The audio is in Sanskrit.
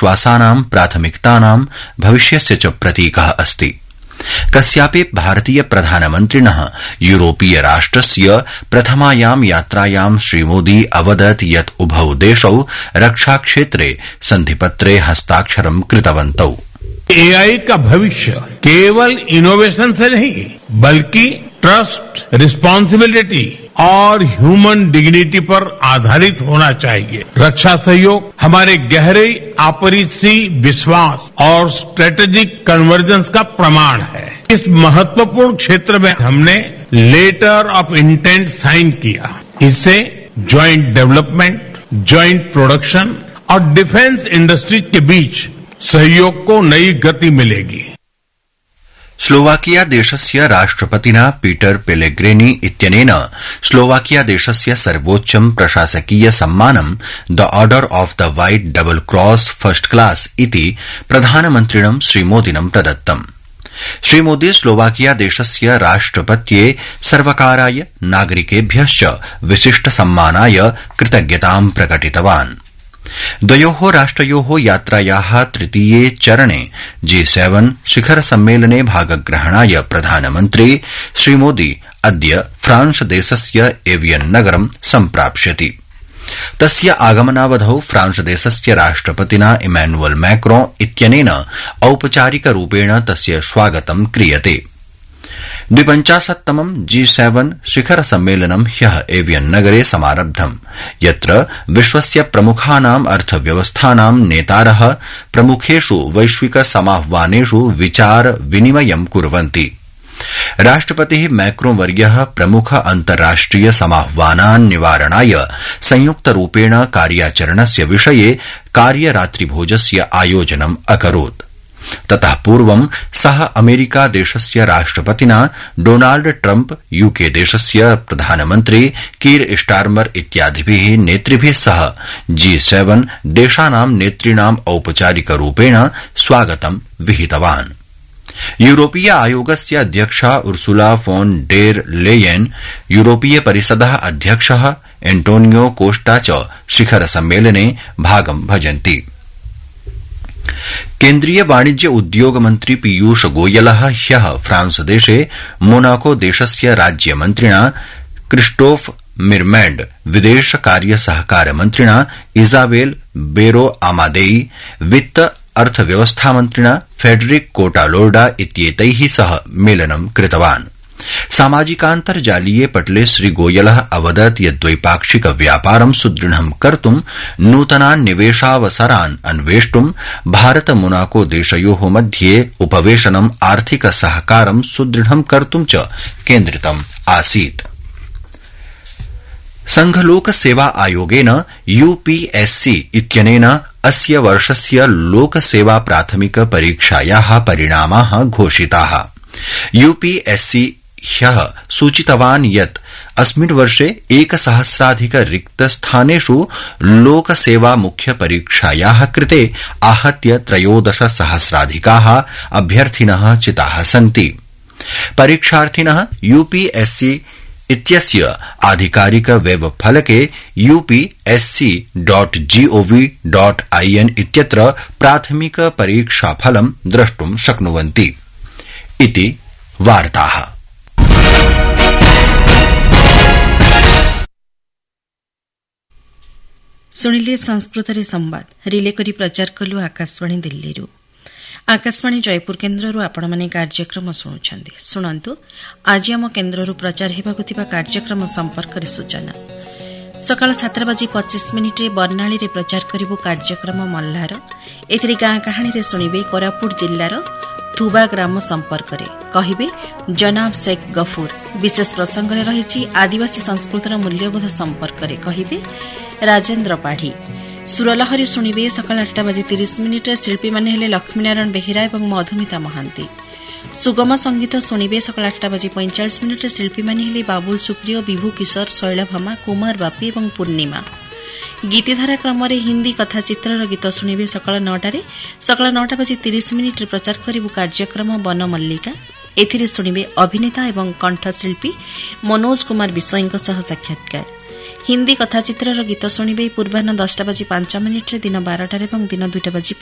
विश्वासानां प्राथमिकतानां भविष्यस्य च प्रतीकः अस्ति। कस्यापि भारतीय प्रधानमन्त्रिणः यूरोपीय राष्ट्रस्य प्रथमायां यात्रायां श्रीमोदी अवदत् यत् उभौ देशौ रक्षाक्षेत्रे सन्धिपत्रे हस्ताक्षरं कृतवन्तौ। एआई का भविष्य केवल इनोवेशन से नहीं बल्कि ट्रस्ट, रिस्पांसिबिलिटी और ह्यूमन डिग्निटी पर आधारित होना चाहिए। रक्षा सहयोग हमारे गहरे आपसी विश्वास और स्ट्रेटेजिक कन्वर्जेंस का प्रमाण है। इस महत्वपूर्ण क्षेत्र में हमने लेटर ऑफ इंटेंट साइन किया। इससे ज्वाइंट डेवलपमेंट, ज्वाइंट प्रोडक्शन और डिफेंस इंडस्ट्रीज के बीच सहयोग को नई गति मिलेगी। स्लोवाकिया देशस्य राष्ट्रपतिना पीटर पेलेग्रिनी इत्यनेन स्लोवाकिया देशस्य सर्वोच्चं प्रशासकीय सम्मानं the order of the white double cross first class इति प्रधानमन्त्रिणं श्रीमोदिनं प्रदत्तम्। श्रीमोदी स्लोवाकिया देशस्य राष्ट्रपत्ये सर्वकाराय नागरिकेभ्यश्च विशिष्ट सम्मानाय कृतज्ञतां प्रकटितवान्। द्वयोः राष्ट्रयोः यात्रायाः तृतीये चरणे G7 शिखर सम्मेलने भागग्रहणाय प्रधानमन्त्री श्रीमोदी अद्य फ्रांस देशस्य एवियन नगरं सम्प्राप्स्यति। तस्य आगमनावधौ फ्रांस देशस्य राष्ट्रपतिना इमैनुअल मैक्रों इत्यनेन औपचारिकरूपेण तस्य स्वागतं क्रियते। 52तमं G7 शिखर सम्मेलनं ह्यः एवियन नगरे समारब्धम्, यत्र विश्वस्य प्रमुखानाम् अर्थव्यवस्थानां नेतारः प्रमुखेषु वैश्विक समाह्वानेषु विचार विनिमयं कुर्वन्ति। राष्ट्रपतिः मैक्रों वर्यः प्रमुख अन्ताराष्ट्रिय समाह्वानान् निवारणाय संयुक्तरूपेण कार्याचरणस्य विषये कार्यरात्रिभोजस्य आयोजनम् अकरोत्। ततः पूर्वं सः अमेरिका देशस्य राष्ट्रपतिना डोनाल्ड ट्रम्प, यूके देशस्य प्रधानमन्त्री कीर स्टारमर इत्यादिभिः नेतृभिः सह G7 देशानां नेतॄणाम् औपचारिकरूपेण स्वागतं विहितवान्। यूरोपीय आयोगस्य अध्यक्षा उर्सुला फोन डेर लेयेन, यूरोपीय परिषदः अध्यक्षः एंटोनियो कोस्टा च शिखर सम्मेलने भागं भजन्ति। केन्द्रीय वाणिज्य उद्योग मन्त्री पीयूष गोयलः ह्यः फ्रांस देशे मोनाको देशस्य राज्यमन्त्रिणा क्रिस्टोफ मिरमैंड, विदेश कार्य सहकार मन्त्रिणा इजाबेल बेरो आमादेई, वित्त अर्थव्यवस्था मन्त्रिणा फेडरिक कोटालोर्डा इत्येतैः सह मेलनं कृतवान्। सामाजिकान्तर्जालीये पटले श्रीगोयलः अवदत् यत् द्वैपाक्षिक व्यापारं सुदृढं कर्तुं नूतनान् निवेशावसरान् अन्वेष्टुं भारत मोनाको देशयोः मध्ये उपवेशनम् आर्थिक सहकारं सुदृढं कर्तुं च केन्द्रितम् आसीत्। संघलोक सेवा आयोगेन यूपीएससी इत्यनेन अस्य वर्षस्य लोकसेवा प्राथमिक परीक्षायाः परिणामाः घोषिताः। यूपीएससी ह्यः सूचितवान् यत् अस्मिन् वर्षे 1000 रिक्तस्थानेषु लोकसेवा मुख्य परीक्षायाः कृते आहत्य 13,000 अभ्यर्थिनः चिताः सन्ति। परीक्षार्थिनः यूपीएससी इत्यस्य आधिकारिक वेब फलके upsc.gov.in इत्यत्र प्राथमिक परीक्षाफलं द्रष्टुं शक्नुवन्ति इति वार्ताः। ଶୁଣିଲେ ସଂସ୍କୃତରେ ସମ୍ବାଦ ରିଲେ କରି ପ୍ରଚାର କଲୁ ଆକାଶବାଣୀ ଦିଲ୍ଲୀରୁ। ଆକାଶବାଣୀ ଜୟପୁର କେନ୍ଦ୍ରରୁ ଆପଣମାନେ କାର୍ଯ୍ୟକ୍ରମ ଶୁଣୁଛନ୍ତି। ଶୁଣନ୍ତୁ ଆଜି ଆମ କେନ୍ଦ୍ରରୁ ପ୍ରଚାର ହେବାକୁ ଥିବା କାର୍ଯ୍ୟକ୍ରମ ସମ୍ପର୍କରେ ସୂଚନା। ସକାଳ 7:25 ବର୍ଣ୍ଣାଳୀରେ ପ୍ରଚାର କରିବୁ କାର୍ଯ୍ୟକ୍ରମ ମଲ୍ଲାର। ଏଥିରେ ଗାଁ କାହାଣୀରେ ଶୁଣିବେ କୋରାପୁଟ ଜିଲ୍ଲାର ଥୁବା ଗ୍ରାମ ସମ୍ପର୍କରେ, କହିବେ ଜନାବ ଶେଖ୍ ଗଫୁର। ବିଶେଷ ପ୍ରସଙ୍ଗରେ ରହିଛି ଆଦିବାସୀ ସଂସ୍କୃତିର ମୂଲ୍ୟବୋଧ ସମ୍ପର୍କରେ, କହିବେ ରାଜେନ୍ଦ୍ର ପାଢ଼ୀ। ସୁରଲହରୀ ଶୁଣିବେ ସକାଳ 8:30 ଶିଳ୍ପୀମାନେ ହେଲେ ଲକ୍ଷ୍ମୀନାରାୟଣ ବେହେରା ଏବଂ ମଧୁମିତା ମହାନ୍ତି। ସୁଗମ ସଙ୍ଗୀତ ଶୁଣିବେ ସକାଳ 8:45 ଶିଳ୍ପୀମାନେ ହେଲେ ବାବୁଲ ସୁପ୍ରିୟ, ବିଭୁ କିଶୋର, ଶୈଳଭାମା, କୁମାର ବାପି ଏବଂ ପୂର୍ଣ୍ଣିମା। ଗୀତିଧାରା କ୍ରମରେ ହିନ୍ଦୀ କଥାଚିତ୍ରର ଗୀତ ଶୁଣିବେ ସକାଳ 9ଟାରେ। ସକାଳ 9:30 ପ୍ରଚାର କରିବୁ କାର୍ଯ୍ୟକ୍ରମ ବନ ମଲ୍ଲିକା। ଏଥିରେ ଶୁଣିବେ ଅଭିନେତା ଏବଂ କଣ୍ଠଶିଳ୍ପୀ ମନୋଜ କୁମାର ବିଷୟଙ୍କ ସହ ସାକ୍ଷାତକାର। ହିନ୍ଦୀ କଥାଚିତ୍ରର ଗୀତ ଶୁଣିବେ ପୂର୍ବାହ୍ନ 10:05 ଦିନ 12ଟାରେ ଏବଂ ଦିନ 2:05